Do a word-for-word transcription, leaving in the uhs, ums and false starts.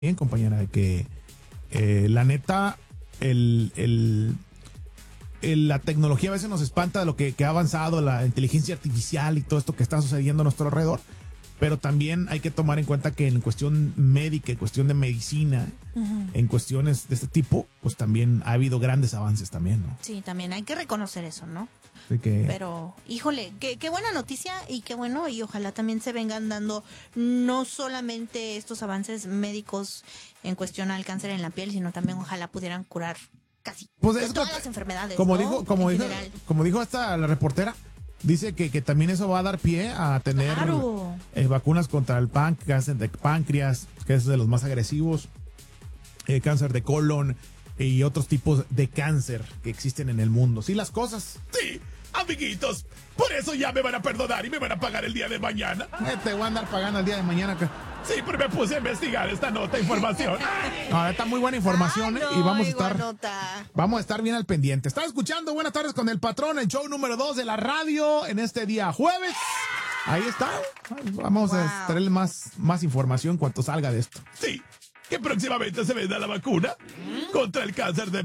bien, compañera, de que eh, la neta, el, el, el, la tecnología a veces nos espanta de lo que, que ha avanzado, la inteligencia artificial y todo esto que está sucediendo a nuestro alrededor. Pero también hay que tomar en cuenta que en cuestión médica, en cuestión de medicina, uh-huh. en cuestiones de este tipo, pues también ha habido grandes avances también, ¿no? Sí, también hay que reconocer eso, ¿no? Así que... Pero, híjole, qué, qué buena noticia y qué bueno, y ojalá también se vengan dando no solamente estos avances médicos en cuestión al cáncer en la piel, sino también ojalá pudieran curar casi pues es todas que, las enfermedades, como ¿no? dijo, como en dijo, general. como dijo esta la reportera, dice que, que también eso va a dar pie a tener Claro. eh, vacunas contra el páncreas, de páncreas, que es de los más agresivos, eh, cáncer de colon y otros tipos de cáncer que existen en el mundo. Sí, las cosas. Sí, amiguitos, por eso ya me van a perdonar y me van a pagar el día de mañana. Eh, te voy a andar pagando el día de mañana. Sí, pero me puse a investigar esta nota, información. No, está muy buena información. Ay, no, y vamos a estar nota. vamos a estar bien al pendiente. Estás escuchando Buenas Tardes con el Patrón, el show número dos de la radio en este día jueves. Ahí está. Vamos wow. a traerle más, más información cuando salga de esto. Sí, que próximamente se venda la vacuna contra el cáncer de